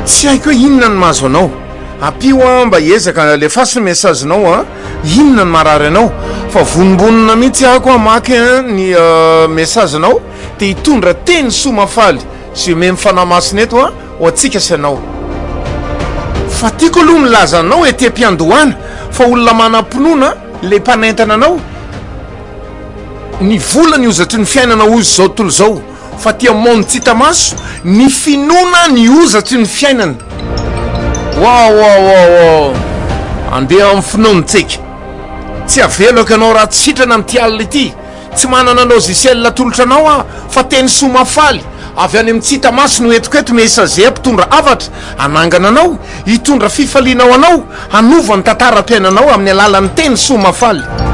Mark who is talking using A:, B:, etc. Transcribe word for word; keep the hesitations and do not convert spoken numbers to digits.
A: tsy haiko hoe inona ny mahazo anao apio a mba hiezaka le fasy messagenao a inona ny marary anao fa vonimbonina mihitsy ako amaky ny messagenao dia hitondra teny somafaly sy me mifanahy masina eto a ho atsika sy anao fa tiako aloha milaza anao etem-piandohana fa olona manam-pinoana le mpanentana anao ny vola ny ozatry ny fiainana ozy zao tontolo zao fa tia monde tsy hita maso ny finoana ny ozatry ny fiainana wow wow wow andeha amin'ny finoantsika tsy aveloko ianao raha tsitrana amin'ity alina ity tsy manana logiciel tolotra anao a fa teny somafaly avy any amin'ny tsy hita maso no entiko eto messager mpitondra avatra anangana anao hitondra fifalianao anao hanova ny tantaram-piainanao amin'ny alalan'ny teny somafaly